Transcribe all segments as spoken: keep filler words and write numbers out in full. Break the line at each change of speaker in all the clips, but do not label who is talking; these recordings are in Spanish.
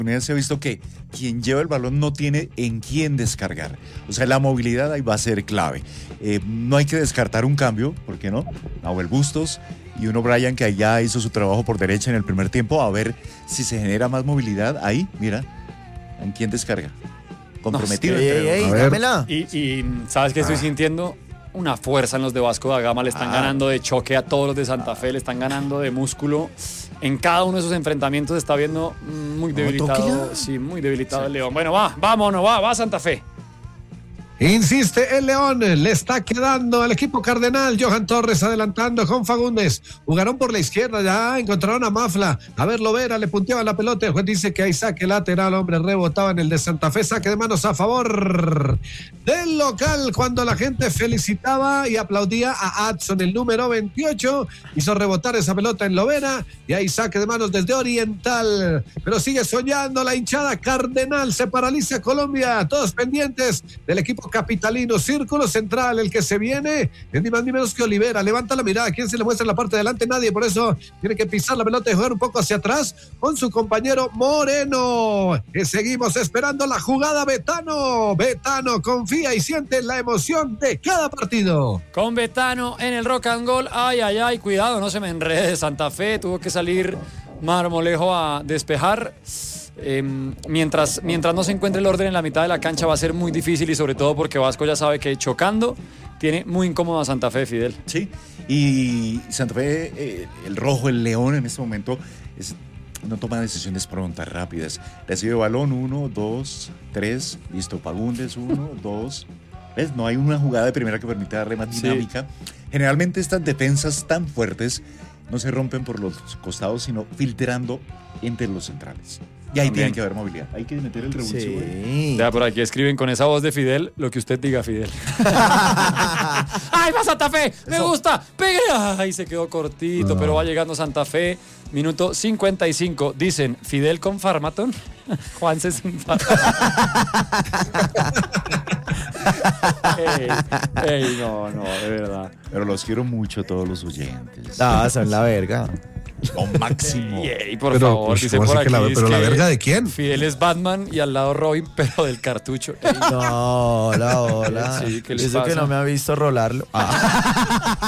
se ha visto que quien lleva el balón no tiene en quién descargar. O sea, la movilidad ahí va a ser clave. Eh, no hay que descartar un cambio, ¿por qué no? Nahuel Bustos y uno Brian que allá hizo su trabajo por derecha en el primer tiempo, a ver si se genera más movilidad. Ahí, mira, ¿en quién descarga? Comprometido.
No, ey, ey, dámela.
Y, y ¿sabes qué estoy ah. sintiendo? Una fuerza en los de Vasco da Gama, le están ah. ganando de choque a todos los de Santa Fe, le están ganando de músculo. En cada uno de esos enfrentamientos se está viendo muy debilitado, no, sí, muy debilitado sí. el León. Bueno, va, vámonos, va, va Santa Fe.
Insiste el León, le está quedando al equipo cardenal. Johan Torres adelantando con Fagundes. Jugaron por la izquierda, ya encontraron a Mafla. A ver, Lovera le punteaba la pelota. El juez dice que hay saque lateral, hombre, rebotaba en el de Santa Fe. Saque de manos a favor del local cuando la gente felicitaba y aplaudía a Adson, el número veintiocho. Hizo rebotar esa pelota en Lovera y hay saque de manos desde Oriental. Pero sigue soñando la hinchada cardenal. Se paraliza Colombia. Todos pendientes del equipo capitalino, círculo central, el que se viene, es ni más ni menos que Olivera. Levanta la mirada, ¿quién se le muestra en la parte de adelante? Nadie, por eso tiene que pisar la pelota y jugar un poco hacia atrás con su compañero Moreno. Que seguimos esperando la jugada. Betano, Betano confía y siente la emoción de cada partido.
Con Betano en el Rock and Roll, ay, ay, ay, cuidado, no se me enrede. Santa Fe tuvo que salir Marmolejo a despejar. Eh, mientras, mientras no se encuentre el orden en la mitad de la cancha va a ser muy difícil, y sobre todo porque Vasco ya sabe que chocando tiene muy incómodo a Santa Fe, Fidel.
Sí, y Santa Fe, eh, el rojo, el león en este momento es, no toma decisiones prontas, rápidas. Recibe balón, uno, dos, tres, listo, Fagundes, uno, dos. ¿Ves? No hay una jugada de primera que permita darle más dinámica. Sí. Generalmente estas defensas tan fuertes no se rompen por los costados, sino filtrando entre los centrales. Y ahí tiene que haber movilidad. Hay que meter el revulsivo. Sí.
Ya por aquí escriben con esa voz de Fidel lo que usted diga, Fidel. ¡Ay, va Santa Fe! ¡Me Eso. gusta! ¡Pegue! ¡Ay, se quedó cortito! No. Pero va llegando Santa Fe. Minuto cincuenta y cinco. Dicen, ¿Fidel con Farmaton? Juanse sin Farmaton. ey, ey, no, no, de verdad.
Pero los quiero mucho todos los oyentes.
No, son la verga.
Lo máximo.
Ey, ey, por
pero,
favor,
pues,
dice por aquí.
La, ¿Pero la verga de quién?
Fidel es Batman y al lado Robin, pero del cartucho. Ey.
No, hola, hola.
Sí, ¿qué les
Dice
pasa?
que no me ha visto rolarlo. Ah.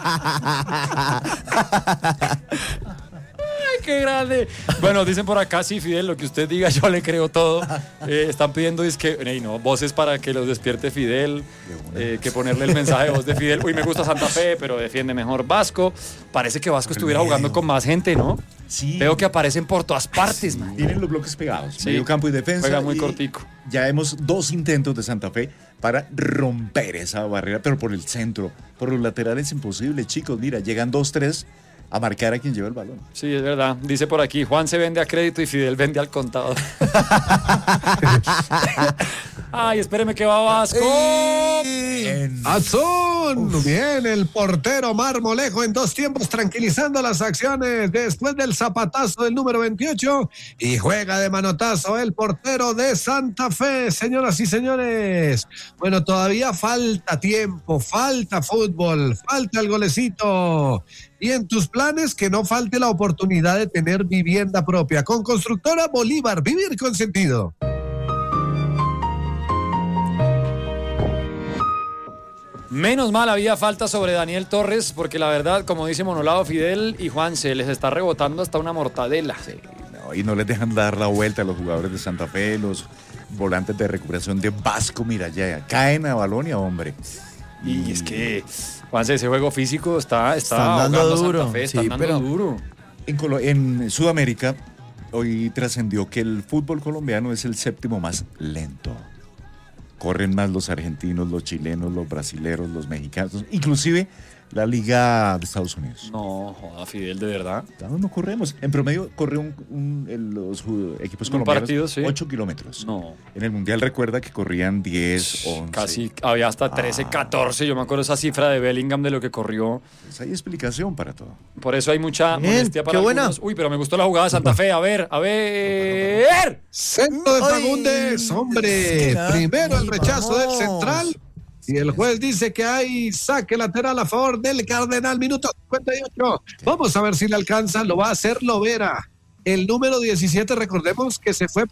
¡Ay, qué grande! Bueno, dicen por acá, sí, Fidel, lo que usted diga, yo le creo todo. Eh, están pidiendo, es que, hey, no, voces para que los despierte Fidel, eh, que ponerle el mensaje de voz de Fidel. Uy, me gusta Santa Fe, pero defiende mejor Vasco. Parece que Vasco estuviera jugando con más gente, ¿no?
Sí.
Veo que aparecen por todas partes,
sí,
man.
Tienen los bloques pegados,
sí.
medio campo y defensa.
Juega muy
y
cortico.
Ya vemos dos intentos de Santa Fe para romper esa barrera, pero por el centro, por los laterales imposible, chicos. Mira, llegan dos, tres a marcar a quien lleva el balón.
Sí, es verdad. Dice por aquí, Juan se vende a crédito y Fidel vende al contado. Ay, espéreme que va Vasco.
¡Azón! Bien, el portero Marmolejo en dos tiempos tranquilizando las acciones después del zapatazo del número veintiocho y juega de manotazo el portero de Santa Fe, señoras y señores. Bueno, todavía falta tiempo, falta fútbol, falta el golecito. Y en tus planes que no falte la oportunidad de tener vivienda propia. Con Constructora Bolívar, vivir con sentido.
Menos mal había falta sobre Daniel Torres, porque la verdad, como dice Monolado, Fidel y Juan, se les está rebotando hasta una mortadela.
Sí, no, y no les dejan dar la vuelta a los jugadores de Santa Fe, los volantes de recuperación de Vasco, mira, ya caen a balón y a hombre.
Y es que, Juanse, ese juego físico está, está
están dando duro.
Santa Fe, están
sí,
dando
pero
duro.
En, Colo- en Sudamérica, hoy trascendió que el fútbol colombiano es el séptimo más lento. Corren más los argentinos, los chilenos, los brasileros, los mexicanos, inclusive la Liga de Estados Unidos.
No, joda, Fidel, de verdad.
No, no corremos. En promedio corre un, un, el, los uh, equipos
Un
colombianos
partido, sí.
ocho kilómetros.
No.
En el Mundial recuerda que corrían diez, once.
Casi había hasta trece,
Ah.
catorce. Yo me acuerdo esa cifra de Bellingham de lo que corrió.
Pues hay explicación para todo.
Por eso hay mucha
Bien,
molestia para
qué buena.
algunos. Uy, pero me gustó la jugada de Santa Fe. A ver, a ver.
Centro de Fagundes,
Ay,
hombre.
es que
Primero el
vamos.
rechazo del central. Y el juez dice que hay saque lateral a favor del Cardenal, minuto cincuenta y ocho. Vamos a ver si le alcanza, lo va a hacer Lovera. El número diecisiete, recordemos que se fue